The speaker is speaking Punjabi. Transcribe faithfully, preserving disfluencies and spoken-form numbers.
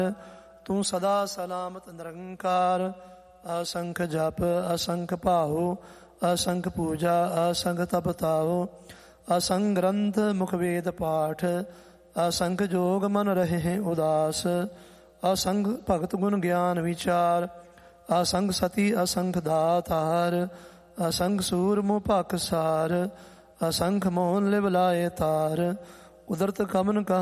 ਤੂੰ ਸਦਾ ਸਲਾਮਤ ਨਿਰੰਕਾਰ। ਅਸੰਖ ਜਪ ਅਸੰਖ ਭਾਉ ਅਸੰਖ ਪੂਜਾ ਅਸੰਖ ਤਪ ਤਾਉ। ਅਸੰਖ ਗ੍ਰੰਥ ਮੁਖ ਵੇਦ ਪਾਠ ਅਸੰਖ ਜੋਗ ਮਨ ਰਹੇ ਉਦਾਸ। ਅਸੰਖ ਭਗਤ ਗੁਣ ਗਿਆਨ ਵਿਚਾਰ ਅਸੰਖ ਸਤੀ ਅਸੰਖ ਦਾਤਾਰ। ਅਸੰਖ ਸੂਰ ਮੁ ਭਖ ਸਾਰ ਅਸੰਖ ਮੋਹਨ ਲਿਵ ਲਾਏ ਤਾਰ। ਉਦਰਤ ਕਮਨ ਕਹ